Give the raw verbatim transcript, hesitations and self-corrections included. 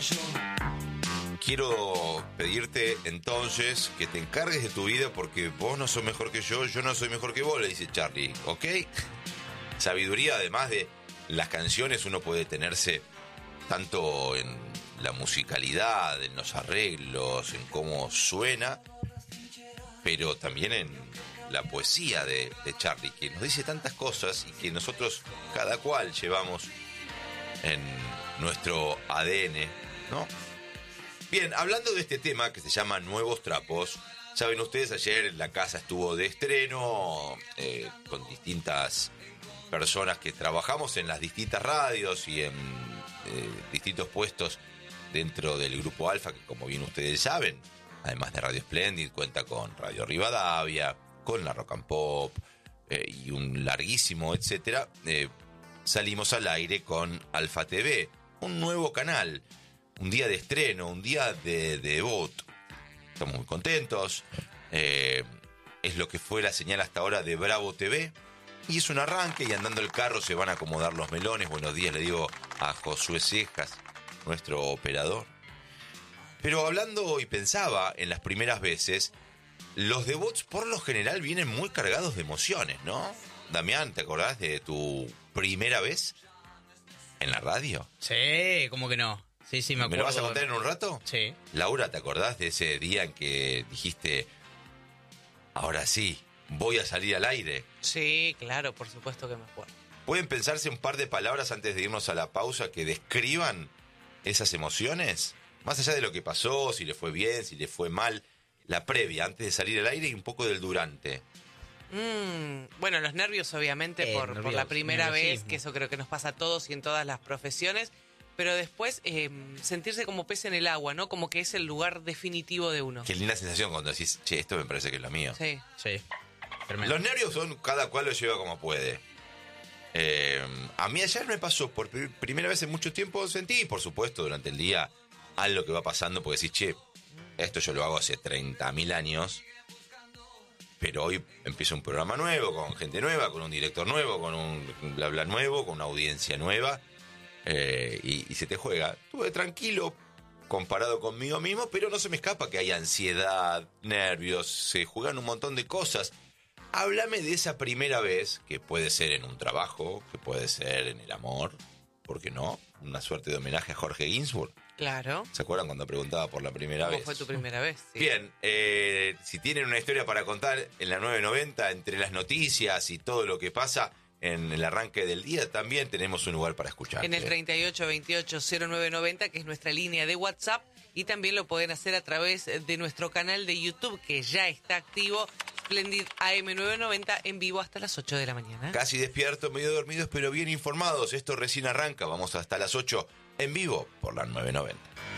Quiero pedirte entonces que te encargues de tu vida porque vos no sos mejor que yo, yo no soy mejor que vos, le dice Charlie, ¿ok? Sabiduría, además de las canciones, uno puede tenerse tanto en la musicalidad, en los arreglos, en cómo suena, pero también en la poesía de, de Charlie, que nos dice tantas cosas y que nosotros cada cual llevamos en nuestro A D N, ¿no? Bien, hablando de este tema que se llama Nuevos Trapos, saben ustedes, ayer la casa estuvo de estreno eh, con distintas personas que trabajamos en las distintas radios y en eh, distintos puestos dentro del Grupo Alfa, que como bien ustedes saben, además de Radio Splendid, cuenta con Radio Rivadavia, con la Rock and Pop eh, y un larguísimo etcétera. Eh, salimos al aire con Alfa T V, un nuevo canal. Un día de estreno, un día de, de debut. Estamos muy contentos. Eh, es lo que fue la señal hasta ahora de Bravo T V. Y es un arranque y andando el carro se van a acomodar los melones. Buenos días, le digo a Josué Cejas, nuestro operador. Pero hablando y pensaba en las primeras veces, los debuts por lo general vienen muy cargados de emociones, ¿no? Damián, ¿te acordás de tu primera vez en la radio? Sí, ¿cómo que no? Sí, sí, me acuerdo. ¿Me lo vas a contar en un rato? Sí. Laura, ¿te acordás de ese día en que dijiste, ahora sí, voy a salir al aire? Sí, claro, por supuesto que me acuerdo. ¿Pueden pensarse un par de palabras antes de irnos a la pausa que describan esas emociones? Más allá de lo que pasó, si le fue bien, si le fue mal, la previa, antes de salir al aire y un poco del durante. Mm, bueno, los nervios obviamente Eh, por, nervios, por la primera vez, nerviosismo. que eso creo que nos pasa a todos y en todas las profesiones, pero después eh, sentirse como pez en el agua, ¿no? Como que es el lugar definitivo de uno. Qué linda sensación cuando decís, che, esto me parece que es lo mío. Sí. Sí. Tremendo. Los nervios son, cada cual lo lleva como puede. Eh, a mí ayer me pasó, por pr- primera vez en mucho tiempo, sentí, por supuesto, durante el día, algo que va pasando, porque decís, che, esto yo lo hago hace treinta mil años, pero hoy empiezo un programa nuevo, con gente nueva, con un director nuevo, con un bla bla nuevo, con una audiencia nueva, eh, y, y se te juega. Estuve tranquilo comparado conmigo mismo, pero no se me escapa que hay ansiedad, nervios, se juegan un montón de cosas. Háblame de esa primera vez, que puede ser en un trabajo, que puede ser en el amor, ¿por qué no? Una suerte de homenaje a Jorge Ginsburg. Claro. ¿Se acuerdan cuando preguntaba por la primera ¿Cómo vez? fue tu primera vez? Sí. Bien, eh, si tienen una historia para contar en la nueve noventa, entre las noticias y todo lo que pasa en el arranque del día, también tenemos un lugar para escuchar. En el treinta y ocho veintiocho cero nueve noventa, que es nuestra línea de WhatsApp, y también lo pueden hacer a través de nuestro canal de YouTube, que ya está activo, Splendid A M novecientos noventa, en vivo hasta las ocho de la mañana. Casi despiertos, medio dormidos, pero bien informados. Esto recién arranca. Vamos hasta las ocho en vivo por la nueve noventa.